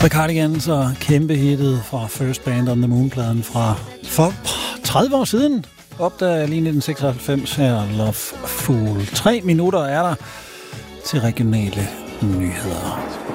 The Cardigans og kæmpe hittet fra First Band on the Moon-pladen fra for 30 år siden. Opdager jeg lige 1996 her, Love Fool. 3 minutter er der til regionale nyheder.